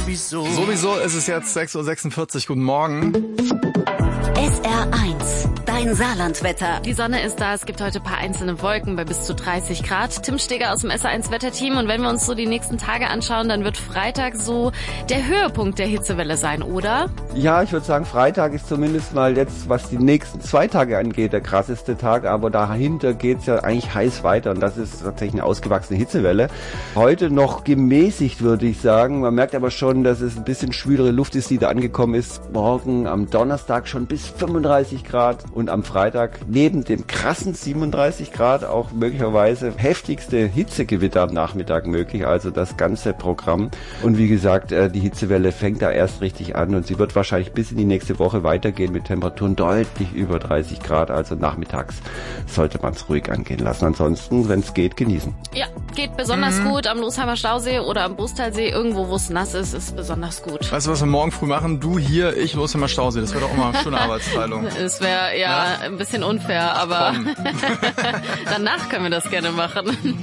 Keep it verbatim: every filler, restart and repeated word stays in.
sowieso. Sowieso ist es jetzt sechs Uhr sechsundvierzig. Guten Morgen. S R eins, dein Saarlandwetter. Die Sonne ist da, es gibt heute ein paar einzelne Wolken bei bis zu dreißig Grad. Tim Steger aus dem S R eins Wetterteam. Und wenn wir uns so die nächsten Tage anschauen, dann wird Freitag so der Höhepunkt der Hitzewelle sein, oder? Ja, ich würde sagen, Freitag ist zumindest mal jetzt, was die nächsten zwei Tage angeht, der krasseste Tag. Aber dahinter geht's ja eigentlich heiß weiter. Und das ist tatsächlich eine ausgewachsene Hitzewelle. Heute noch gemäßigt, würde ich sagen. Man merkt aber schon, dass es ein bisschen schwülere Luft ist, die da angekommen ist. Morgen am Donnerstag schon bis fünfunddreißig Grad und am Freitag neben dem krassen siebenunddreißig Grad auch möglicherweise heftigste Hitzegewitter am Nachmittag möglich, also das ganze Programm. Und wie gesagt, die Hitzewelle fängt da erst richtig an und sie wird wahrscheinlich bis in die nächste Woche weitergehen mit Temperaturen deutlich über dreißig Grad, also nachmittags sollte man es ruhig angehen lassen. Ansonsten, wenn es geht, genießen. Ja, geht besonders mhm. gut am Losheimer Stausee oder am Brustalsee, irgendwo wo es nass ist, ist besonders gut. Weißt du, was wir morgen früh machen? Du hier, ich Losheimer Stausee, das wäre doch immer eine schöne Arbeitsteilung. Es wäre ja, ja ein bisschen unfair, aber danach können wir das gerne machen.